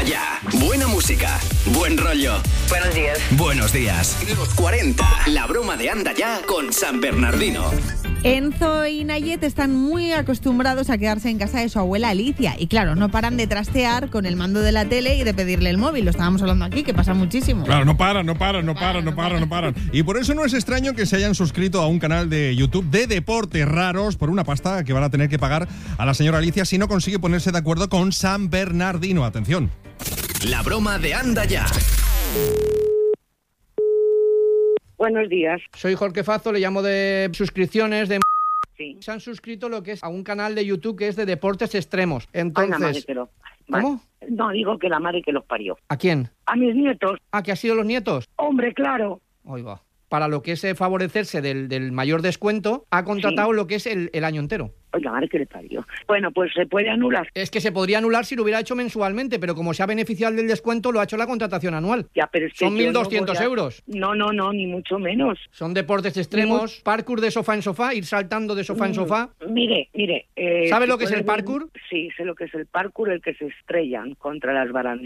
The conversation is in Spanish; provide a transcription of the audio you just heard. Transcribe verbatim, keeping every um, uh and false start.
Ya. Buena música, buen rollo. Buenos días. Buenos días. Los cuarenta. La broma de Anda Ya con San Bernardino. Enzo y Nayet están muy acostumbrados a quedarse en casa de su abuela Alicia. Y claro, no paran de trastear con el mando de la tele y de pedirle el móvil. Lo estábamos hablando aquí, que pasa muchísimo. Claro, no paran, no paran, no paran, no paran, no paran. Y por eso no es extraño que se hayan suscrito a un canal de YouTube de deportes raros por una pasta que van a tener que pagar a la señora Alicia si no consigue ponerse de acuerdo con San Bernardino. Atención. La broma de Anda Ya. Buenos días. Soy Jorge Fazo, le llamo de suscripciones de... Sí. Se han suscrito lo que es a un canal de YouTube que es de deportes extremos. Ay, la madre Entonces, que lo... ¿cómo? No, digo que la madre que los parió. ¿A quién? A mis nietos. ¿A que ha sido los nietos? Hombre, claro. Oiga. Para lo que es eh, favorecerse del, del mayor descuento, ha contratado Sí. lo que es el, el año entero. Ay, la madre que le parió. Bueno, pues se puede anular. Es que se podría anular si lo hubiera hecho mensualmente, pero como se ha beneficiado del descuento, lo ha hecho la contratación anual. Ya, pero es que Son yo mil no doscientos voy a- euros. No, no, no, ni mucho menos. Son deportes extremos, parkour de sofá en sofá, ir saltando de sofá en Mm, sofá. Mire, mire. Eh, ¿Sabe si lo que es puede el ver- parkour? Sí, sé lo que es el parkour, el que se estrellan contra las barandillas.